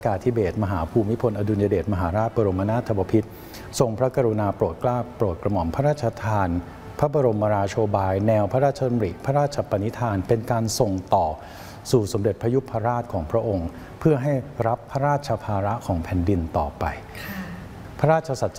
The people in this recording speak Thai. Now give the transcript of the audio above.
กาธิเบศรมหาภูมิพลอดุลยเดชมหาราชบรมนาถบพิตรทรงพระกรุณาโปรดเกล้าโปรดกระหม่อมพระราชทานพระบรมราโชบายแนวพระราชดำริพระราชปณิธานเป็นการส่งต่อสู่สมเด็จพระยุพราชของพระองค์เพื่อให้รับพระราชภาระของแผ่นดินต่อไปพระราชสัจ